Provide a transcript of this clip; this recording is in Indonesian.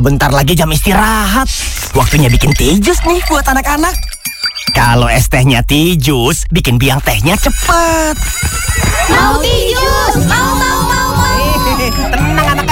Sebentar lagi jam istirahat. Waktunya bikin teh jus nih buat anak-anak. Kalau es tehnya teh jus, bikin biang tehnya cepet.